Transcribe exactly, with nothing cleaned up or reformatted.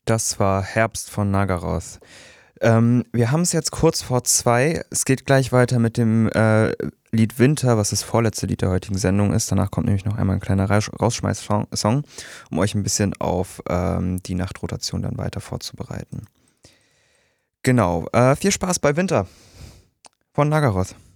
Das war Herbst von Nagaroth. Ähm, wir haben es jetzt kurz vor zwei. Es geht gleich weiter mit dem äh, Lied Winter, was das vorletzte Lied der heutigen Sendung ist. Danach kommt nämlich noch einmal ein kleiner Raus- Rausschmeiß-Song, um euch ein bisschen auf ähm, die Nachtrotation dann weiter vorzubereiten. Genau. Äh, viel Spaß bei Winter von Nagaroth.